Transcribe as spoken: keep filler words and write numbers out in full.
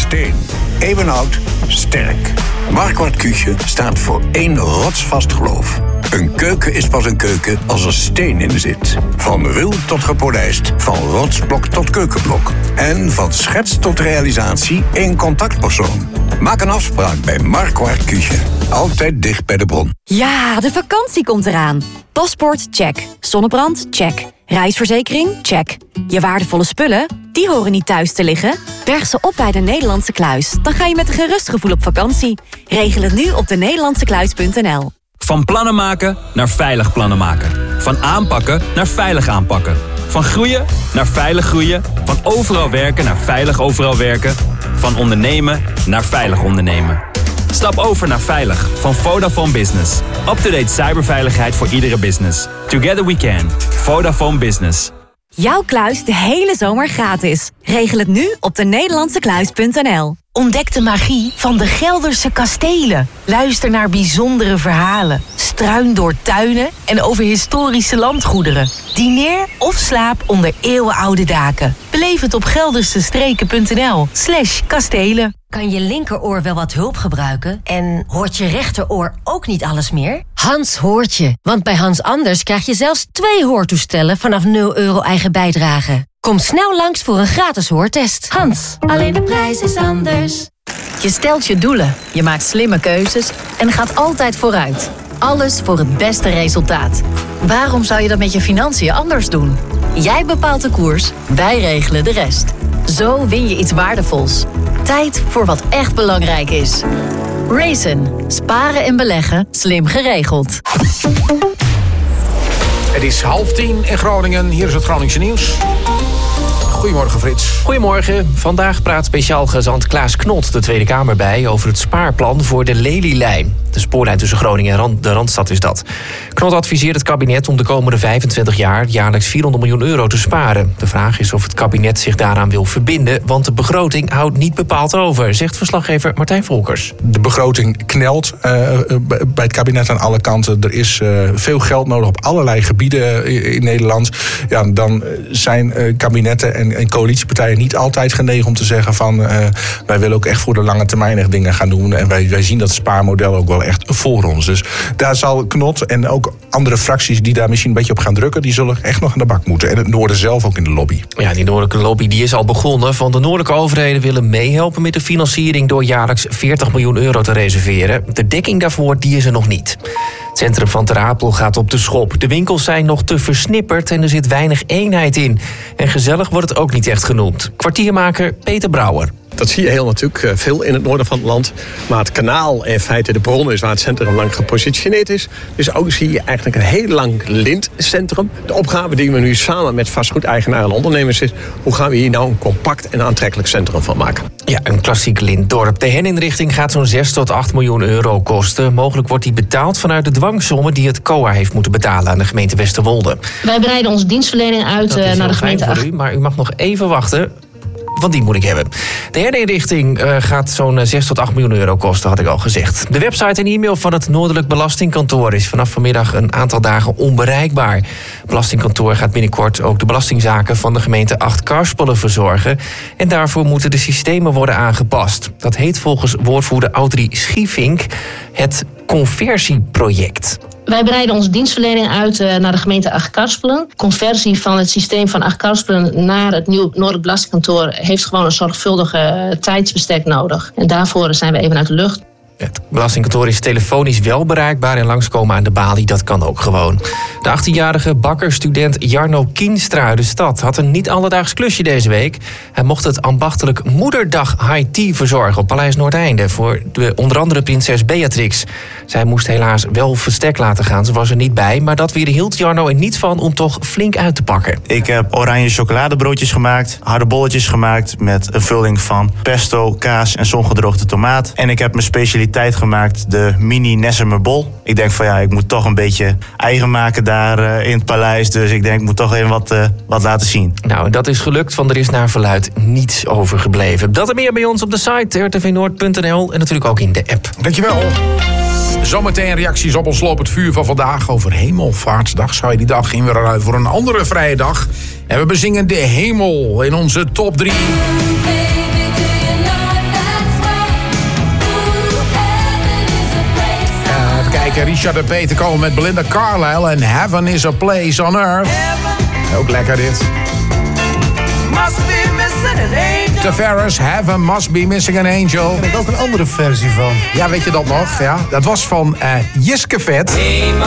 steen. Eeuwenoud, sterk. Marquardt Küche staat voor één rotsvast geloof. Een keuken is pas een keuken als er steen in zit. Van ruw tot gepolijst, van rotsblok tot keukenblok. En van schets tot realisatie één contactpersoon. Maak een afspraak bij Marquardt Küche. Altijd dicht bij de bron. Ja, de vakantie komt eraan. Paspoort, check. Zonnebrand, check. Reisverzekering, check. Je waardevolle spullen, die horen niet thuis te liggen. Berg ze op bij de Nederlandse Kluis. Dan ga je met een gerust gevoel op vakantie. Regel het nu op de nederlandse kluis punt n l. Van plannen maken naar veilig plannen maken. Van aanpakken naar veilig aanpakken. Van groeien naar veilig groeien. Van overal werken naar veilig overal werken. Van ondernemen naar veilig ondernemen. Stap over naar Veilig van Vodafone Business. Up-to-date cyberveiligheid voor iedere business. Together we can. Vodafone Business. Jouw kluis de hele zomer gratis. Regel het nu op de nederlandse kluis punt n l. Ontdek de magie van de Gelderse kastelen. Luister naar bijzondere verhalen. Struin door tuinen en over historische landgoederen. Dineer of slaap onder eeuwenoude daken. Beleef het op geldersestreken punt n l slash kastelen. Kan je linkeroor wel wat hulp gebruiken? En hoort je rechteroor ook niet alles meer? Hans hoort je. Want bij Hans Anders krijg je zelfs twee hoortoestellen vanaf nul euro eigen bijdrage. Kom snel langs voor een gratis hoortest. Hans, alleen de prijs is anders. Je stelt je doelen, je maakt slimme keuzes en gaat altijd vooruit. Alles voor het beste resultaat. Waarom zou je dat met je financiën anders doen? Jij bepaalt de koers, wij regelen de rest. Zo win je iets waardevols. Tijd voor wat echt belangrijk is. Raisin. Sparen en beleggen. Slim geregeld. Het is half tien in Groningen. Hier is het Groningse nieuws. Goedemorgen, Frits. Goedemorgen. Vandaag praat speciaal gezant Klaas Knot de Tweede Kamer bij over het spaarplan voor de Lelylijn. De spoorlijn tussen Groningen en de Randstad is dat. Knot adviseert het kabinet om de komende vijfentwintig jaar jaarlijks vierhonderd miljoen euro te sparen. De vraag is of het kabinet zich daaraan wil verbinden, want de begroting houdt niet bepaald over, zegt verslaggever Martijn Volkers. De begroting knelt uh, bij het kabinet aan alle kanten. Er is uh, veel geld nodig op allerlei gebieden in Nederland. Ja, dan zijn uh, kabinetten en, en coalitiepartijen niet altijd genegen om te zeggen van uh, wij willen ook echt voor de lange termijn echt dingen gaan doen. En wij, wij zien dat spaarmodel ook wel echt voor ons. Dus daar zal Knot en ook andere fracties die daar misschien een beetje op gaan drukken, die zullen echt nog aan de bak moeten. En het Noorden zelf ook in de lobby. Ja, die Noordelijke lobby die is al begonnen. Van de noordelijke overheden willen meehelpen met de financiering door jaarlijks veertig miljoen euro te reserveren. De dekking daarvoor die is er nog niet. Het centrum van Ter Apel gaat op de schop. De winkels zijn nog te versnipperd en er zit weinig eenheid in. En gezellig wordt het ook niet echt genoemd. Kwartiermaker Peter Brouwer. Dat zie je heel natuurlijk veel in het noorden van het land. Maar het kanaal in feite de bron is waar het centrum lang gepositioneerd is. Dus ook zie je eigenlijk een heel lang lintcentrum. De opgave die we nu samen met vastgoedeigenaren en ondernemers is, hoe gaan we hier nou een compact en aantrekkelijk centrum van maken? Ja, een klassiek lintdorp. De herinrichting gaat zo'n zes tot acht miljoen euro kosten. Mogelijk wordt die betaald vanuit de dwangsommen die het C O A heeft moeten betalen aan de gemeente Westerwolde. Wij breiden onze dienstverlening uit dat is naar de gemeente voor u, maar u mag nog even wachten. Want die moet ik hebben. De herinrichting uh, gaat zo'n zes tot acht miljoen euro kosten, had ik al gezegd. De website en e-mail van het Noordelijk Belastingkantoor is vanaf vanmiddag een aantal dagen onbereikbaar. Het Belastingkantoor gaat binnenkort ook de belastingzaken van de gemeente Acht-Karspelen verzorgen. En daarvoor moeten de systemen worden aangepast. Dat heet volgens woordvoerder Audrey Schiefink het conversieproject. Wij breiden onze dienstverlening uit uh, naar de gemeente Acht-Karspelen. Conversie van het systeem van Acht-Karspelen naar het nieuwe Noordelijk Belastingkantoor heeft gewoon een zorgvuldige uh, tijdsbestek nodig. En daarvoor zijn we even uit de lucht. Het belastingkantoor is telefonisch wel bereikbaar en langskomen aan de balie, dat kan ook gewoon. De achttienjarige bakkerstudent Jarno Kienstra uit de stad had een niet alledaags klusje deze week. Hij mocht het ambachtelijk Moederdag High Tea verzorgen op Paleis Noordeinde voor de, onder andere prinses Beatrix. Zij moest helaas wel verstek laten gaan, ze was er niet bij, maar dat weerhield Jarno er niet van om toch flink uit te pakken. Ik heb oranje chocoladebroodjes gemaakt, harde bolletjes gemaakt met een vulling van pesto, kaas en zongedroogde tomaat. En ik heb mijn specialiteit tijd gemaakt, de mini Nessemer bol. Ik denk van ja, ik moet toch een beetje eigen maken daar uh, in het paleis. Dus ik denk, ik moet toch even wat, uh, wat laten zien. Nou, dat is gelukt, want er is naar verluid niets overgebleven. Dat en meer bij ons op de site r t v noord punt n l en natuurlijk ook in de app. Dankjewel. Zometeen reacties op ons lopend vuur van vandaag over Hemelvaartsdag. Zou je die dag in weer uit voor een andere vrije dag? En we bezingen de hemel in onze top drie. Baby, do you know that en Richard de Peter komen met Belinda Carlisle en Heaven is a Place on Earth. Ook lekker dit. The Ferris, Heaven Must Be Missing an Angel. Ik heb ook een andere versie van. Ja, weet je dat nog? Ja, dat was van uh, Jiske Vet. Hey,